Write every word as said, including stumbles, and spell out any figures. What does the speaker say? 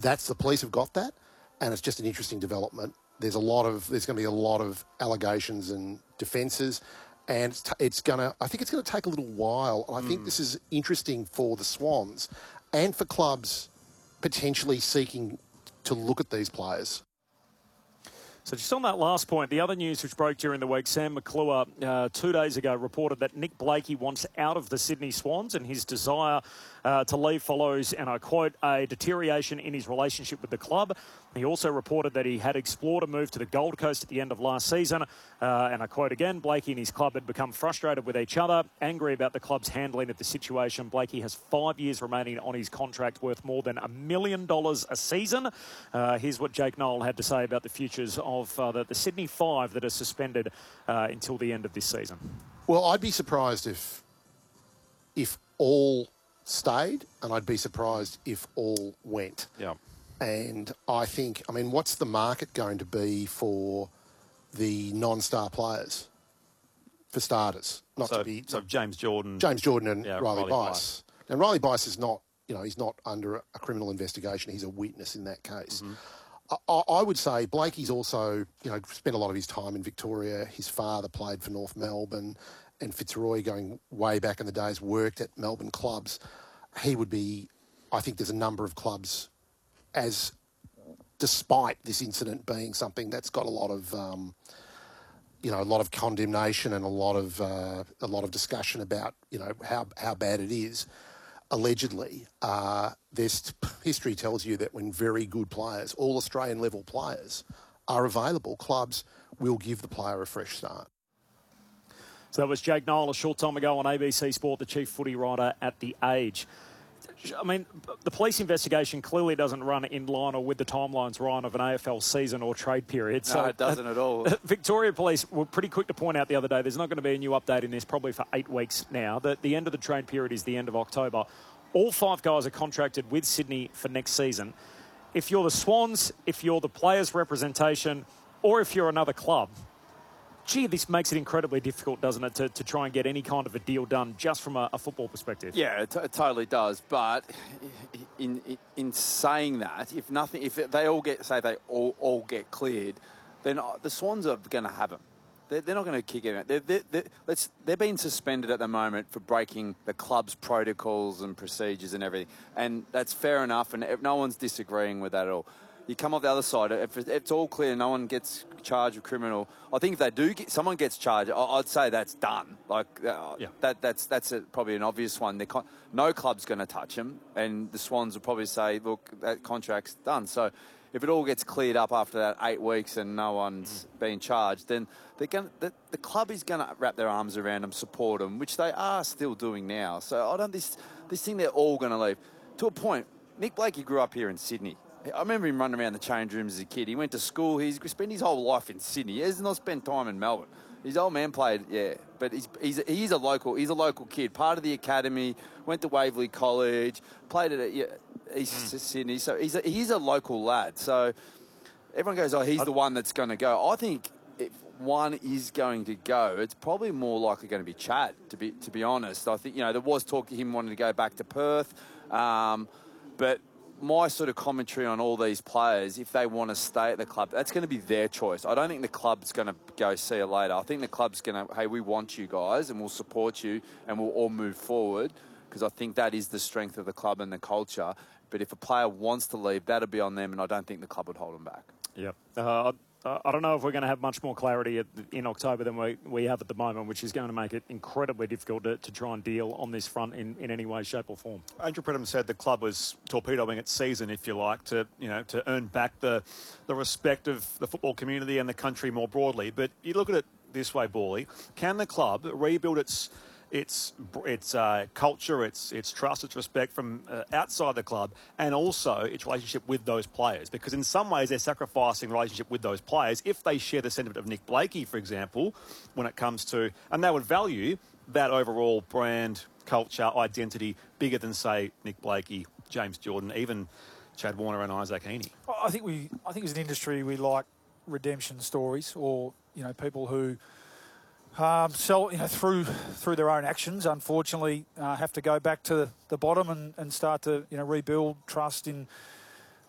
that's the police have got that, and it's just an interesting development. There's a lot of there's going to be a lot of allegations and defences, and it's, t- it's going to. I think it's going to take a little while. And I mm. think this is interesting for the Swans and for clubs potentially seeking to look at these players. So just on that last point, the other news which broke during the week, Sam McClure uh, two days ago reported that Nick Blakey wants out of the Sydney Swans, and his desire uh, to leave follows, and I quote, a deterioration in his relationship with the club. He also reported that he had explored a move to the Gold Coast at the end of last season. Uh, and I quote again, Blakey and his club had become frustrated with each other, angry about the club's handling of the situation. Blakey has five years remaining on his contract worth more than a million dollars a season. Uh, here's what Jake Noel had to say about the futures of uh, the, the Sydney Five that are suspended uh, until the end of this season. Well, I'd be surprised if if all stayed, and I'd be surprised if all went. Yeah. And I think, I mean, what's the market going to be for the non-star players, for starters? Not so, to be so James Jordan, James Jordan and yeah, Riley, Riley Bice. Bice. And Riley Bice is not, you know, he's not under a criminal investigation. He's a witness in that case. Mm-hmm. I, I would say Blakey's also, you know, spent a lot of his time in Victoria. His father played for North Melbourne, and Fitzroy, going way back in the days, worked at Melbourne clubs. He would be, I think there's a number of clubs, as despite this incident being something that's got a lot of, um, you know, a lot of condemnation and a lot of uh, a lot of discussion about, you know, how how bad it is. Allegedly, uh, this history tells you that when very good players, all Australian level players, are available, clubs will give the player a fresh start. So that was Jake Noel a short time ago on A B C Sport, the chief footy writer at The Age. I mean, the police investigation clearly doesn't run in line or with the timelines, Ryan, of an A F L season or trade period. No, so, it doesn't uh, at all. Victoria Police were pretty quick to point out the other day there's not going to be a new update in this probably for eight weeks now. The, the end of the trade period is the end of October. All five guys are contracted with Sydney for next season. If you're the Swans, if you're the players' representation, or if you're another club, gee, this makes it incredibly difficult, doesn't it, to, to try and get any kind of a deal done just from a, a football perspective? Yeah, it, t- it totally does. But in, in in saying that, if nothing, if they all get, say they all, all get cleared, then the Swans are going to have them. They're, they're not going to kick it out. They're, they're, they're, let's, they're being suspended at the moment for breaking the club's protocols and procedures and everything. And that's fair enough, and no one's disagreeing with that at all. You come off the other side, if it's all clear, no one gets charged with criminal. I think if they do, get, someone gets charged, I'd say that's done. Like uh, yeah. that, that's that's a, probably an obvious one. Con- no club's going to touch them, and the Swans will probably say, look, that contract's done. So if it all gets cleared up after that eight weeks and no one's mm. being charged, then they're going the, the club is going to wrap their arms around them, support them, which they are still doing now. So I don't this this thing they're all going to leave. To a point, Nick Blakey grew up here in Sydney. I remember him running around the change rooms as a kid. He went to school. He's spent his whole life in Sydney. He has not spent time in Melbourne. His old man played, yeah, but he's he's a, he's a local. He's a local kid, part of the academy. Went to Waverley College, played at yeah, East mm. Sydney. So he's a, he's a local lad. So everyone goes, oh, he's the one that's going to go. I think if one is going to go, it's probably more likely going to be Chad. To be to be honest, I think you know there was talk of him wanting to go back to Perth, um, but. My sort of commentary on all these players, if they want to stay at the club, that's going to be their choice. I don't think the club's going to go see you later. I think the club's going to, hey, we want you guys and we'll support you and we'll all move forward because I think that is the strength of the club and the culture. But if a player wants to leave, that'll be on them, and I don't think the club would hold them back. Yep. Uh, I don't know if we're going to have much more clarity at, in October than we, we have at the moment, which is going to make it incredibly difficult to, to try and deal on this front in, in any way, shape or form. Andrew Pridham said the club was torpedoing its season, if you like, to you know to earn back the the respect of the football community and the country more broadly. But you look at it this way, Bawley, can the club rebuild its its its uh, culture, its its trust, its respect from uh, outside the club, and also its relationship with those players? Because in some ways they're sacrificing relationship with those players if they share the sentiment of Nick Blakey, for example, when it comes to, and they would value that overall brand, culture, identity bigger than, say, Nick Blakey, James Jordan, even Chad Warner and Isaac Heaney. I think we, I think as an industry we like redemption stories, or you know people who. Um, so, you know, through through their own actions, unfortunately, uh, have to go back to the bottom and, and start to, you know, rebuild trust in